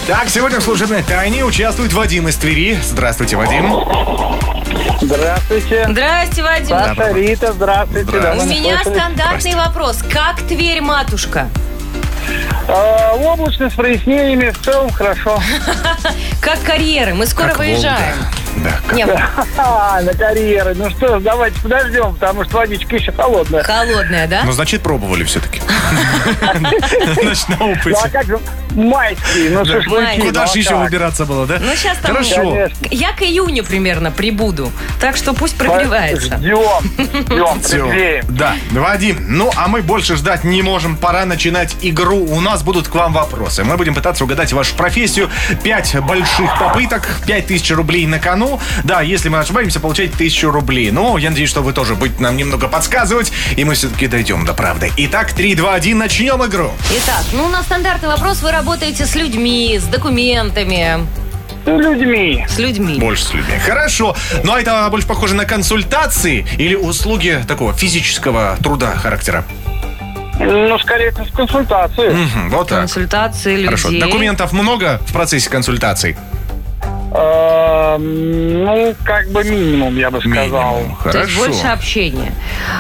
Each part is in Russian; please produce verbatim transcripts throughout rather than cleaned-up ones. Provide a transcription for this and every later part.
Так, сегодня в служебной тайне участвует Вадим из Твери. Здравствуйте, Вадим. Здравствуйте. Здрасте, Вадим. Саша, Рита, здравствуйте. Здравствуйте. У меня стандартный вопрос. Как Тверь, матушка? Э, облачно, с прояснениями, в целом хорошо. Как карьеры? Мы скоро Как выезжаем. Волга. Да, как... Не, Ха-ха, на карьеры. Ну что ж, давайте подождем, потому что водичка еще холодная. холодная, да? Ну, значит, пробовали все-таки. Значит, на Ну а опыте. как же майские, ну Майские. шашлыки. Куда ну, же а еще как? выбираться было, да? Ну, сейчас там... Хорошо. Конечно. Я к июню примерно прибуду. Так что пусть прогревается. Ждем, ждем, Всё. приклеим. Да, Вадим, ну а мы больше ждать не можем. Пора начинать игру. У нас будут к вам вопросы. Мы будем пытаться угадать вашу профессию. Пять больших попыток, пять тысяч рублей на кону. Да, если мы ошибаемся, получать тысячу рублей. Но я надеюсь, что вы тоже будете нам немного подсказывать, и мы все-таки дойдем до правды. Итак, три, два, один, начнем игру. Итак, ну, у нас стандартный вопрос. Вы работаете с людьми, с документами, С людьми. с людьми. Больше с людьми. Хорошо. Ну а это больше похоже на консультации или услуги такого физического труда характера? Ну, скорее, с консультацией. Мгм, вот так. Консультации людей. Хорошо. Документов много в процессе консультаций? Э, Ну, как бы минимум, я бы сказал. Минимум. То есть Хорошо. больше общения.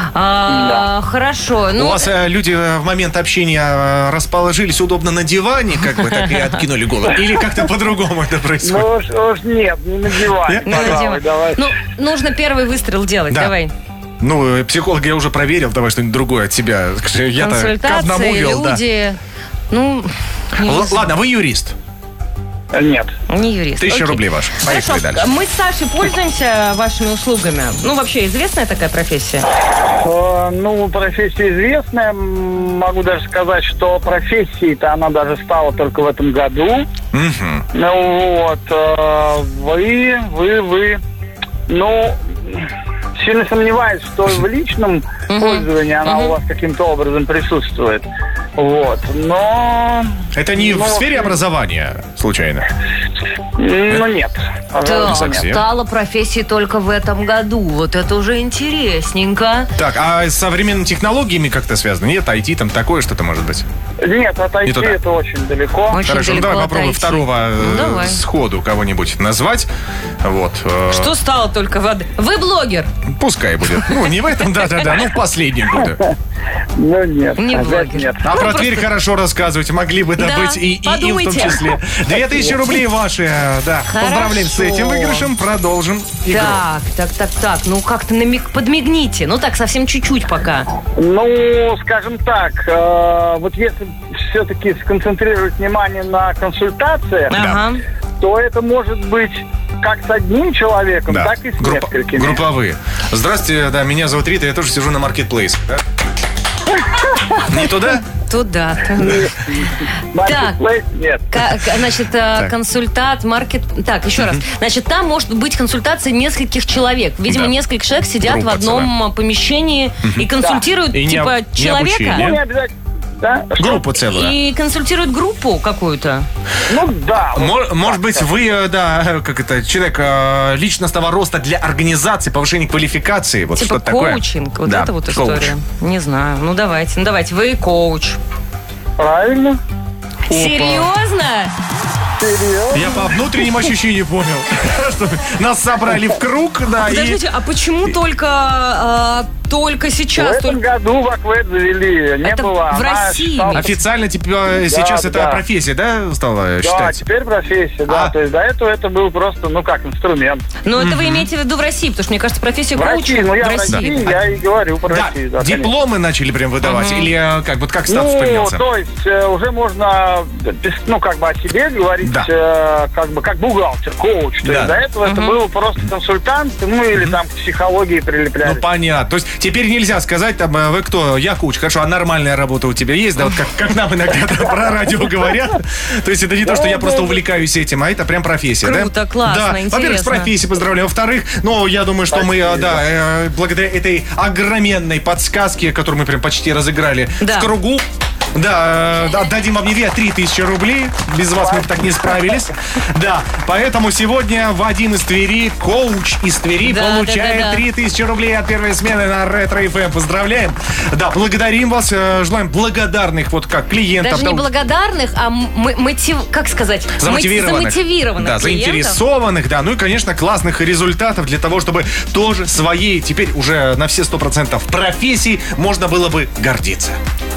А, Хорошо. Ну, У вас э, люди э, в момент общения э, расположились удобно на диване, как бы так и откинули голову? Или как-то по-другому это Ну, происходит? уж, уж нет, не надевай. Нет? ну, Пожалуй, Дима, давай. ну, нужно первый выстрел делать. Да. Давай. Ну, э, психолога я уже проверил, давай что-нибудь другое от тебя. Скажи, Я-то к одному Консультации, вел, да. люди. Ну, не Л- знаю. Ладно, вы юрист. Нет. Не юрист. Тысяча Окей. рублей ваш. Поехали Хорошо. дальше. Мы с Сашей пользуемся вашими услугами. Ну, вообще, известная такая профессия? Э, Ну, профессия известная. М, Могу даже сказать, что профессией-то она даже стала только в этом году. Мгм. Ну вот. э, Вы, вы, вы. Ну, сильно сомневаюсь, что в личном пользовании она у вас каким-то образом присутствует. Вот. Но... Это не ну, в сфере образования, случайно? Ну, нет. Да, совсем. стала профессией только в этом году. Вот это уже интересненько. Так, а с современными технологиями как-то связано? Нет, ай ти там такое что-то может быть? Нет, от Не ай ти туда. это очень далеко. Очень Хорошо, ну далеко давай от попробуем ай ти. второго э, Ну, давай. сходу кого-нибудь назвать. Вот. э, Что стало только воды? Вы блогер? Пускай будет. Ну, не в этом, да-да-да, ну, в последнем буду. Ну, нет. Не опять блогер. нет. А Ну, про просто- Тверь хорошо рассказывать, могли бы Да, добыть и, и им в том подумайте. числе. Две тысячи рублей ваши, э, да. Хорошо. Поздравляем с этим выигрышем, продолжим игру. Так, так, так, так. Ну, как-то намек... подмигните. Ну, так, совсем чуть-чуть пока. Ну, скажем так, э, вот если все-таки сконцентрировать внимание на консультациях, Ага. то это может быть как с одним человеком, Да. так и с Группа- несколькими. групповые. Здравствуйте, да, меня зовут Рита, я тоже сижу на Marketplace. Да? Не туда? Туда. Marketplace нет. Ка- ка- Значит, э, консультант, маркет... Так, еще раз. Значит, там может быть консультация нескольких человек. Видимо, Да. несколько человек сидят Группа в одном помещении и консультируют, И не типа, об- не человека. обучение. Ну, не обязательно. Да? Что? Группу целую. И консультируют группу какую-то. Ну, да. вот Мо- Может так, быть, так. вы, э, да, как это, человек э, личностного роста для организации, повышения квалификации, вот Типа что-то такое. коучинг. Вот Да, это вот коуч. история. Не знаю. Ну, давайте. Ну, давайте. Вы коуч. Правильно. Серьезно? Серьезно. Я по внутренним ощущениям понял, что нас собрали в круг, да, и... Подождите, а почему только, а, только В сейчас? этом Только... году в Аквэд завели. Не Это было. в Она России. считалась- Официально типа, сейчас это да. профессия, да, стала Да, считать? теперь профессия, да. А. То есть до этого это был просто, ну как, инструмент. Но это вы имеете в виду в России, потому что, мне кажется, профессия В коуча России, ну я в в России. России, я и говорю про Да, Россию. Да, конечно. дипломы начали прям выдавать, или э, как, вот как статус Ну, поменялся? то есть э, уже можно, без- ну, как бы о себе говорить, Да. э, как бы как бухгалтер, коуч. То Да. есть до этого это был просто консультант, ну, или там к психологии прилепляли. Ну, понятно. То есть теперь нельзя сказать, там, э, вы кто? Я коуч. Хорошо, а нормальная работа у тебя есть? Да, вот как, как нам иногда про радио говорят. То есть это не то, что я просто увлекаюсь этим, а это прям профессия, да? Круто, классно, Да. Во-первых, с интересно. профессией поздравляю. Во-вторых, ну, я думаю, что мы, э, да, э, благодаря этой огроменной подсказке, которую мы прям почти разыграли Да. в кругу, Да, отдадим вам не две, а три тысячи рублей. Без вас мы бы так не справились. Да, поэтому сегодня Вадим из Твери, коуч из Твери, Да, получает да, да, да. три тысячи рублей от первой смены на Ретро эф эм. Поздравляем. Да, благодарим вас, э, желаем благодарных вот как клиентов. Даже не там, благодарных, а м- мотив... как сказать? Замотивированных. Мо- замотивированных Да, клиентов. заинтересованных, да. Ну и, конечно, классных результатов для того, чтобы тоже своей, теперь уже на все сто процентов профессии можно было бы гордиться.